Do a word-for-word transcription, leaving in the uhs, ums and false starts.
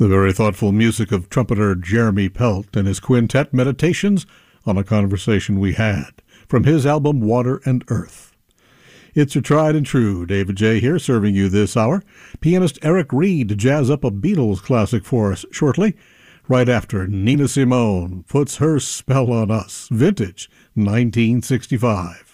The very thoughtful music of trumpeter Jeremy Pelt and his quintet Meditations on a Conversation We Had, from his album Water and Earth. It's your tried and true David J. here, serving you this hour. Pianist Eric Reed jazz up a Beatles classic for us shortly, right after Nina Simone puts her spell on us, vintage nineteen sixty-five.